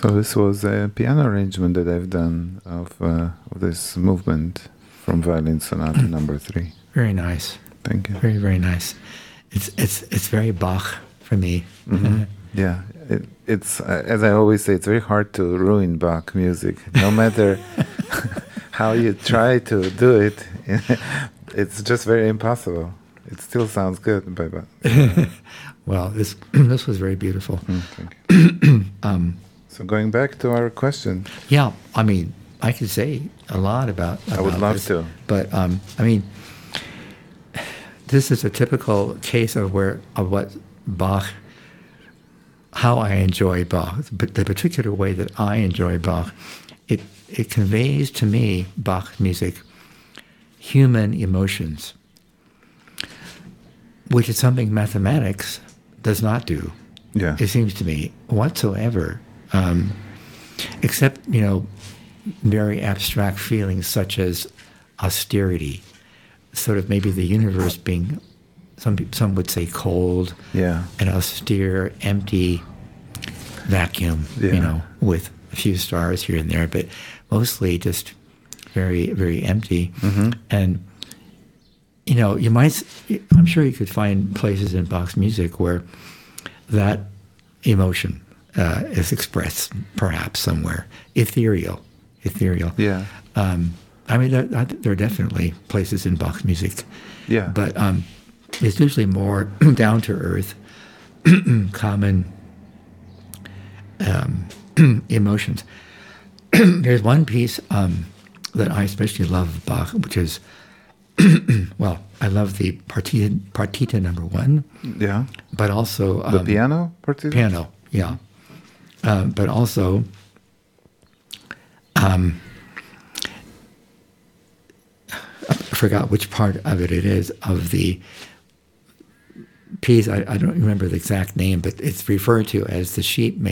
So this was a piano arrangement that I've done of this movement from Violin Sonata Number 3. Very nice. Thank you. Very, very nice. It's very Bach for me. Mm-hmm. Yeah, it's as I always say, it's very hard to ruin Bach music. No matter how you try to do it, it's just very impossible. It still sounds good, but well, this was very beautiful. Thank you. So going back to our question. Yeah, I mean, I could say a lot about I would love this, to. But I mean, this is a typical case of what Bach, how I enjoy Bach, but the particular way that I enjoy Bach, it conveys to me, Bach music, human emotions, which is something mathematics does not do. Yeah. It seems to me, whatsoever, except, very abstract feelings such as austerity, sort of maybe the universe being, some would say cold, Yeah. an austere, empty vacuum, Yeah. with a few stars here and there, but mostly just very, very empty. Mm-hmm. And, I'm sure you could find places in Bach's music where that emotion is expressed, perhaps somewhere, ethereal. Yeah. I mean, there are definitely places in Bach's music. Yeah. But it's usually more down to earth, common emotions. There's one piece that I especially love of Bach, which is, well, I love the Partita number 1. Yeah. But also The piano partita? Piano, yeah. But also I forgot which part of it is, of the piece. I don't remember the exact name, but it's referred to as the sheep